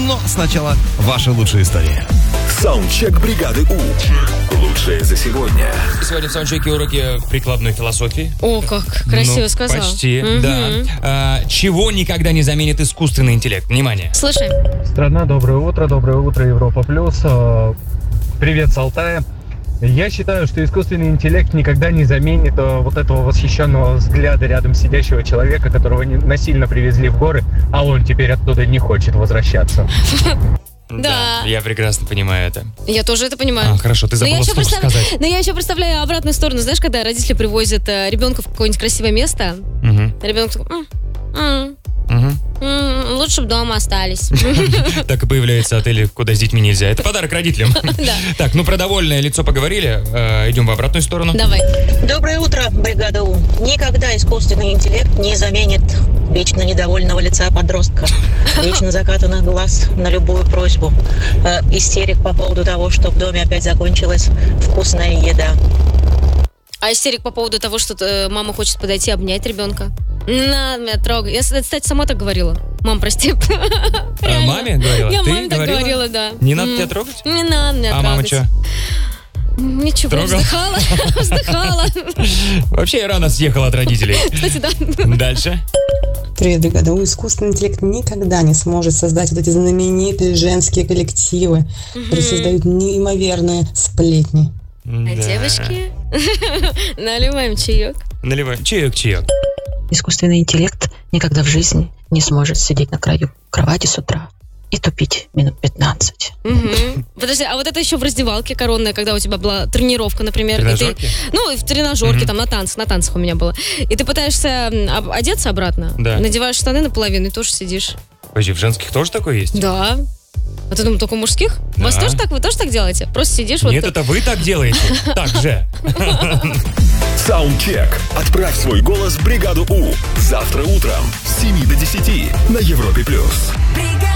Но сначала ваши лучшие истории. Саундчек бригады У. Лучшее за сегодня. Сегодня в саундчеке уроки прикладной философии. О, как красиво сказал. Почти, да. Чего никогда не заменит искусственный интеллект? Внимание. Слушай. Страна, доброе утро, Европа Плюс. Привет с Алтая. Я считаю, что искусственный интеллект никогда не заменит вот этого восхищенного взгляда рядом сидящего человека, которого насильно привезли в горы, а он теперь оттуда не хочет возвращаться. Да. Я прекрасно понимаю это. Я тоже это понимаю. Хорошо, ты забыла вслух сказать. Но я еще представляю обратную сторону. Знаешь, когда родители привозят ребенка в какое-нибудь красивое место, ребенок такой... Лучше бы дома остались. Так и появляется отель, куда с детьми нельзя. Это подарок родителям. Так, про довольное лицо поговорили. Идем в обратную сторону. Давай. Доброе утро, бригада У. Никогда искусственный интеллект не заменит вечно недовольного лица подростка, вечно закатанных глаз на любую просьбу, истерик по поводу того, что в доме опять закончилась вкусная еда. А истерик по поводу того, что мама хочет подойти обнять ребенка. Не надо меня трогать. Я, кстати, сама так говорила. Мам, прости. Маме говорила? Я Ты маме так говорила, да. Не надо тебя трогать? Не надо меня трогать. А мама что? Ничего, трогала? Вздыхала. Вообще я рано съехала от родителей. Кстати, да. Дальше. Привет, бригада У. Искусственный интеллект никогда не сможет создать вот эти знаменитые женские коллективы, которые создают неимоверные сплетни. А девочки, наливаем чаек. Наливаем чаек. Искусственный интеллект никогда в жизни не сможет сидеть на краю кровати с утра и тупить минут 15. Подожди, а вот это еще в раздевалке коронная, когда у тебя была тренировка, например. Тренажерки? В тренажерке, там на танцах у меня было. И ты пытаешься одеться обратно, надеваешь штаны наполовину и тоже сидишь. Подожди, в женских тоже такое есть? Да. А ты думал, только у мужских? У вас тоже так? Вы тоже так делаете? Просто сидишь вот... Нет, это вы так делаете. Так же. Саундчек. Отправь свой голос в бригаду У. Завтра утром с 7 до 10 на Европе+.